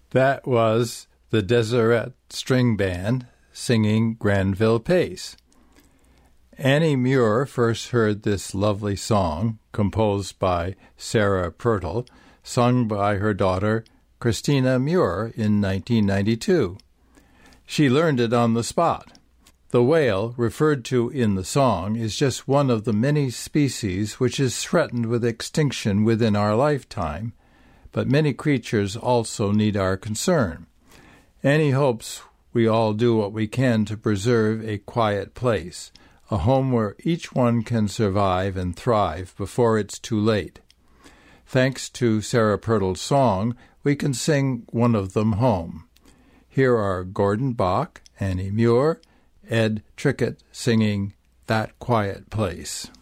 That was the Deseret String Band singing Granville Pace. Annie Muir first heard this lovely song, composed by Sarah Pertl, sung by her daughter Christina Muir in 1992. She learned it on the spot. The whale referred to in the song is just one of the many species which is threatened with extinction within our lifetime, but many creatures also need our concern. Annie hopes we all do what we can to preserve a quiet place, a home where each one can survive and thrive before it's too late. Thanks to Sarah Pertl's song, we can sing one of them home. Here are Gordon Bach, Annie Muir, Ed Trickett singing That Quiet Place.